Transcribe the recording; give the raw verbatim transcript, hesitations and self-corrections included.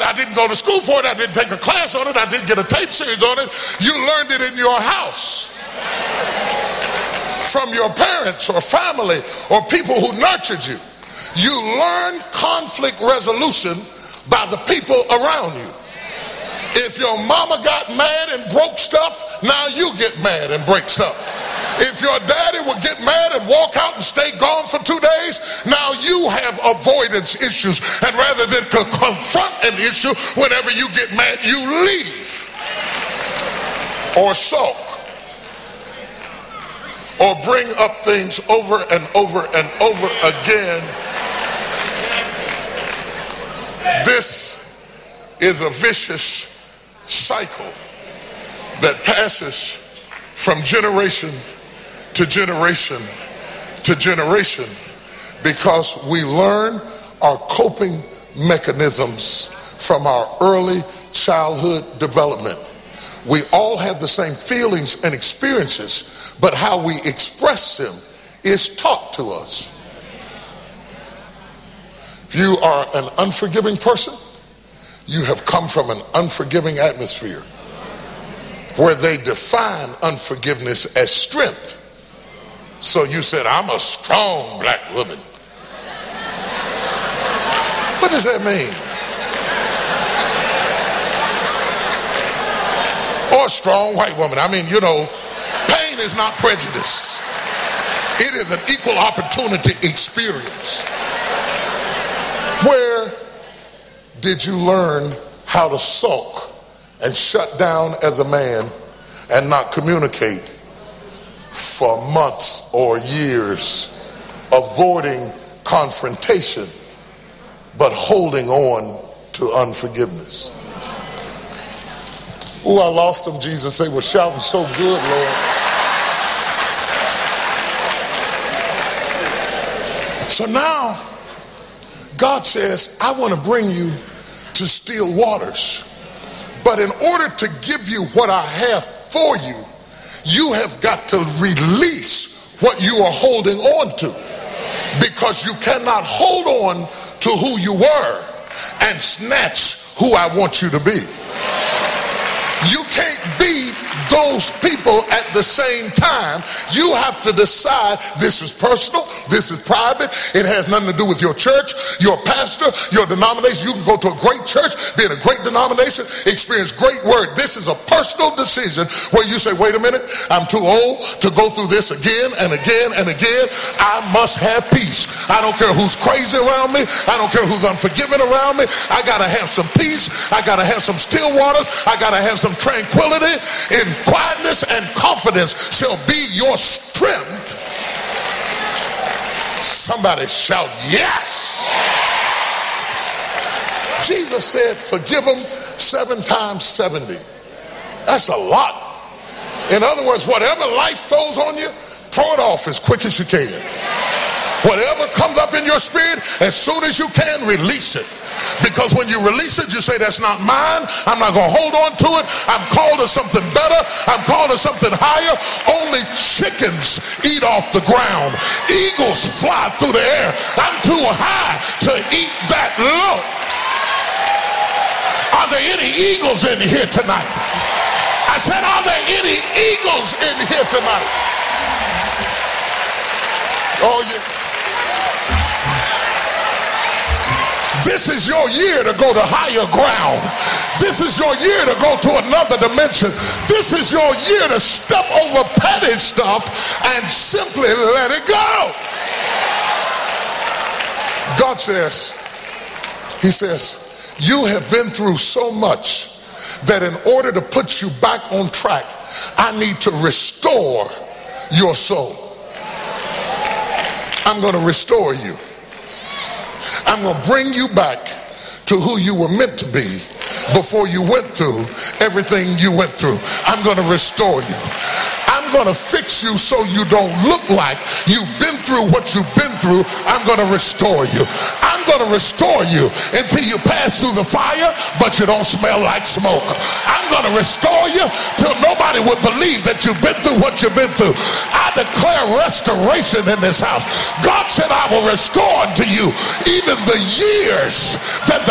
it. I didn't go to school for it. I didn't take a class on it. I didn't get a tape series on it. You learned it in your house from your parents or family or people who nurtured you. You learn conflict resolution by the people around you. If your mama got mad and broke stuff, now you get mad and break stuff. If your daddy would get mad and walk out and stay gone for two days, now you have avoidance issues. And rather than co- confront an issue, whenever you get mad, you leave or sulk or bring up things over and over and over again. This is a vicious cycle that passes from generation to generation to generation because we learn our coping mechanisms from our early childhood development. We all have the same feelings and experiences, but how we express them is taught to us. If you are an unforgiving person, you have come from an unforgiving atmosphere where they define unforgiveness as strength. So you said, I'm a strong black woman. What does that mean? Or a strong white woman. I mean, you know, pain is not prejudice. It is an equal opportunity experience. Where did you learn how to sulk and shut down as a man and not communicate for months or years, avoiding confrontation but holding on to unforgiveness? Oh, I lost them, Jesus. They were shouting so good, Lord. So now God says, I want to bring you to still waters. But in order to give you what I have for you, you have got to release what you are holding on to. Because you cannot hold on to who you were and snatch who I want you to be. You can't be those people at the same time. You have to decide this is personal, this is private, it has nothing to do with your church, your pastor, your denomination. You can go to a great church, be in a great denomination, experience great word. This is a personal decision where you say, wait a minute, I'm too old to go through this again and again and again. I must have peace. I don't care who's crazy around me. I don't care who's unforgiving around me. I gotta have some peace. I gotta have some still waters. I gotta have some tranquility. In quietness and confidence shall be your strength. Somebody shout yes. Jesus said forgive them seven times seventy. That's a lot. In other words, whatever life throws on you, throw it off as quick as you can. Whatever comes up in your spirit, as soon as you can, release it. Because when you release it, you say, that's not mine. I'm not going to hold on to it. I'm called to something better. I'm called to something higher. Only chickens eat off the ground. Eagles fly through the air. I'm too high to eat that low. Are there any eagles in here tonight? I said, are there any eagles in here tonight? Oh, yeah. This is your year to go to higher ground. This is your year to go to another dimension. This is your year to step over petty stuff and simply let it go. God says, he says, you have been through so much that in order to put you back on track, I need to restore your soul. I'm going to restore you. I'm going to bring you back to who you were meant to be before you went through everything you went through. I'm going to restore you. I'm going to fix you so you don't look like you've been through what you've been through. I'm going to restore you. I'm going to restore you until you pass through the fire, but you don't smell like smoke. I'm going to restore you till nobody would believe that you've been through what you've been through. I declare restoration in this house. God said, I will restore unto you even the years that the